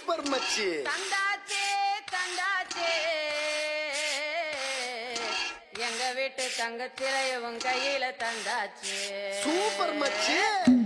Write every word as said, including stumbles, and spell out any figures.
super மச்சி தந்தாச்சே தந்தாச்சே எங்க வீட்டு தங்க சிலைய உன் கையில தந்தாச்சே சூப்பர் மச்சி